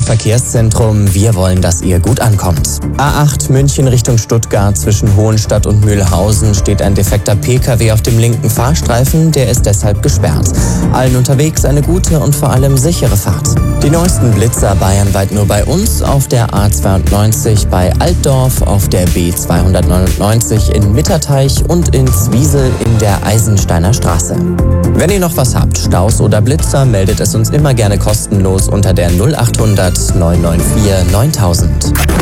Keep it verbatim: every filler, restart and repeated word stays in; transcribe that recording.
Verkehrszentrum. Wir wollen, dass ihr gut ankommt. A acht München Richtung Stuttgart. Zwischen Hohenstadt und Mühlhausen steht ein defekter P K W auf dem linken Fahrstreifen. Der ist deshalb gesperrt. Allen unterwegs eine gute und vor allem sichere Fahrt. Die neuesten Blitzer bayernweit nur bei uns auf der A zweiundneunzig bei Altdorf, auf der B zweihundertneunundneunzig in Mitterteich und in Zwiesel in der Eisensteiner Straße. Wenn ihr noch was habt, Staus oder Blitzer, meldet es uns immer gerne kostenlos unter der null achthundert neun neun vier neuntausend.